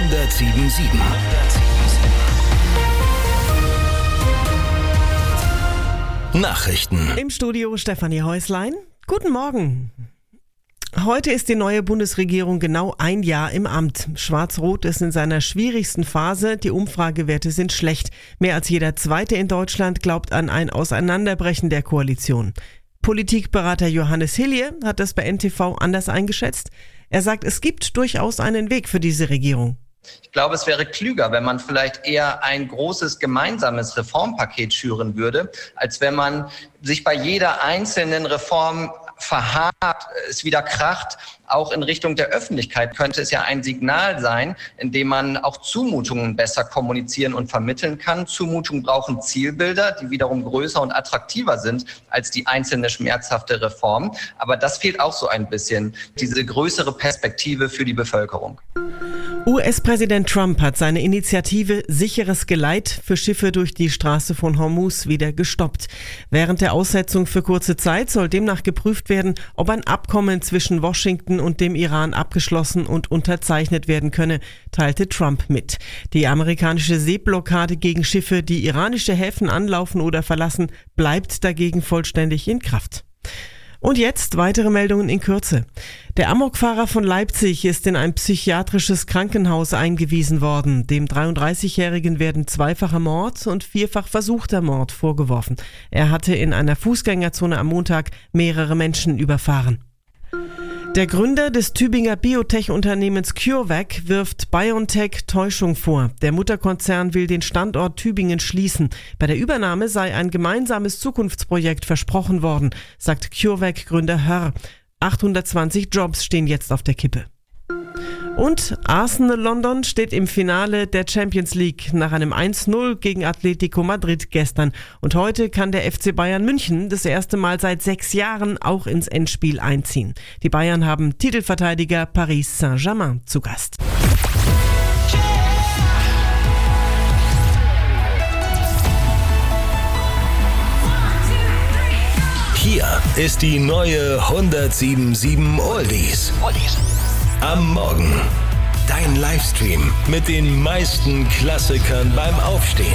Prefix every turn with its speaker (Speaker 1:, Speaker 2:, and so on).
Speaker 1: 107.7 Nachrichten.
Speaker 2: Im Studio Stefanie Häuslein. Guten Morgen. Heute ist die neue Bundesregierung genau ein Jahr im Amt. Schwarz-Rot ist in seiner schwierigsten Phase. Die Umfragewerte sind schlecht. Mehr als jeder Zweite in Deutschland glaubt an ein Auseinanderbrechen der Koalition. Politikberater Johannes Hilje hat das bei NTV anders eingeschätzt. Er sagt, es gibt durchaus einen Weg für diese Regierung.
Speaker 3: Ich glaube, es wäre klüger, wenn man vielleicht eher ein großes gemeinsames Reformpaket schüren würde, als wenn man sich bei jeder einzelnen Reform verharrt, es wieder kracht. Auch in Richtung der Öffentlichkeit könnte es ja ein Signal sein, in dem man auch Zumutungen besser kommunizieren und vermitteln kann. Zumutungen brauchen Zielbilder, die wiederum größer und attraktiver sind als die einzelne schmerzhafte Reform. Aber das fehlt auch so ein bisschen, diese größere Perspektive für die Bevölkerung.
Speaker 2: US-Präsident Trump hat seine Initiative Sicheres Geleit für Schiffe durch die Straße von Hormuz wieder gestoppt. Während der Aussetzung für kurze Zeit soll demnach geprüft werden, ob ein Abkommen zwischen Washington und dem Iran abgeschlossen und unterzeichnet werden könne, teilte Trump mit. Die amerikanische Seeblockade gegen Schiffe, die iranische Häfen anlaufen oder verlassen, bleibt dagegen vollständig in Kraft. Und jetzt weitere Meldungen in Kürze. Der Amokfahrer von Leipzig ist in ein psychiatrisches Krankenhaus eingewiesen worden. Dem 33-Jährigen werden zweifacher Mord und vierfach versuchter Mord vorgeworfen. Er hatte in einer Fußgängerzone am Montag mehrere Menschen überfahren. Der Gründer des Tübinger Biotech-Unternehmens CureVac wirft BioNTech Täuschung vor. Der Mutterkonzern will den Standort Tübingen schließen. Bei der Übernahme sei ein gemeinsames Zukunftsprojekt versprochen worden, sagt CureVac-Gründer Hörr. 820 Jobs stehen jetzt auf der Kippe. Und Arsenal London steht im Finale der Champions League nach einem 1-0 gegen Atletico Madrid gestern. Und heute kann der FC Bayern München das erste Mal seit 6 Jahren auch ins Endspiel einziehen. Die Bayern haben Titelverteidiger Paris Saint-Germain zu Gast.
Speaker 1: Hier ist die neue 107.7 Oldies. Am Morgen. Dein Livestream mit den meisten Klassikern beim Aufstehen.